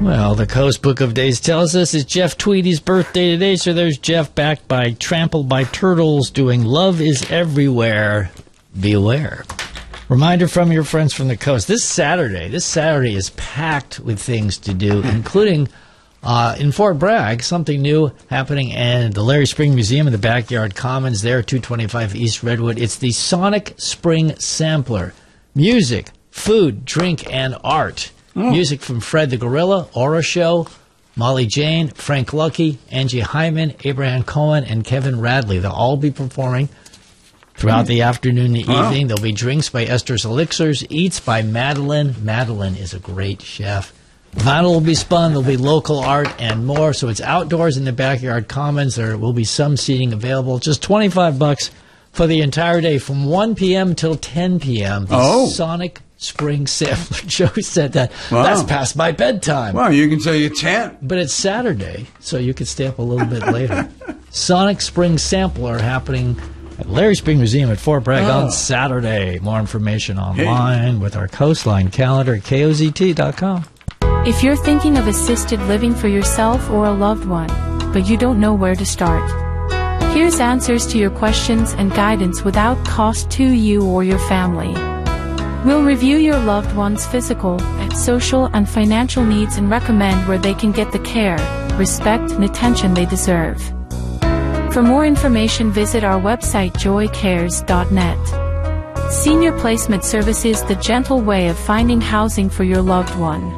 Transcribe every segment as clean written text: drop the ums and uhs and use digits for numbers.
Well, the Coast Book of Days tells us it's Jeff Tweedy's birthday today, so there's Jeff backed by Trampled by Turtles doing Love is Everywhere. Beware. Reminder from your friends from the coast. This Saturday is packed with things to do, including in Fort Bragg, something new happening in the Larry Spring Museum in the Backyard Commons there, 225 East Redwood. It's the Sonic Spring Sampler. Music, food, drink, and art. Music from Fred the Gorilla, Aura Show, Molly Jane, Frank Lucky, Angie Hyman, Abraham Cohen, and Kevin Radley. They'll all be performing throughout the afternoon and evening. There'll be drinks by Esther's Elixirs, eats by Madeline. Madeline is a great chef. Vinyl will be spun. There'll be local art and more. So it's outdoors in the Backyard Commons. There will be some seating available. Just $25 for the entire day from 1 p.m. till 10 p.m. The Sonic Spring Sampler. Joe said that. That's past my bedtime. Well, you can say you 10. But it's Saturday, so you can stay up a little bit later. Sonic Spring Sampler happening at Larry Spring Museum at Fort Bragg on Saturday. More information online with our Coastline calendar at KOZT.com. If you're thinking of assisted living for yourself or a loved one, but you don't know where to start, here's answers to your questions and guidance without cost to you or your family. We'll review your loved one's physical, social, and financial needs and recommend where they can get the care, respect, and attention they deserve. For more information, visit our website, joycares.net. Senior Placement Service is the gentle way of finding housing for your loved one.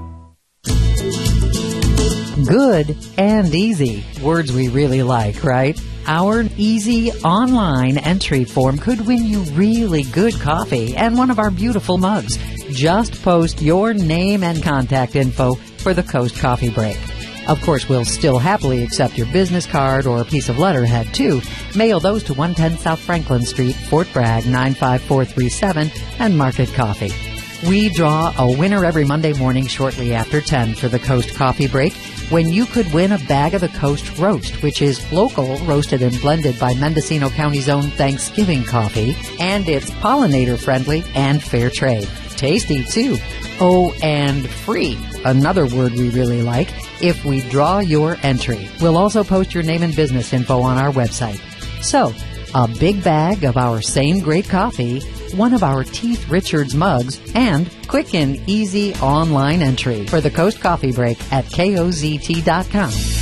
Good and easy. Words we really like, right? Our easy online entry form could win you really good coffee and one of our beautiful mugs. Just post your name and contact info for the Coast Coffee Break. Of course, we'll still happily accept your business card or a piece of letterhead, too. Mail those to 110 South Franklin Street, Fort Bragg, 95437, and Market Coffee. We draw a winner every Monday morning shortly after 10 for the Coast Coffee Break, when you could win a bag of the Coast Roast, which is local, roasted and blended by Mendocino County's own Thanksgiving coffee, and it's pollinator-friendly and fair trade. Tasty, too. Oh, and free, another word we really like, if we draw your entry. We'll also post your name and business info on our website. So, a big bag of our same great coffee, one of our Teeth Richards mugs, and quick and easy online entry for the Coast Coffee Break at KOZT.com.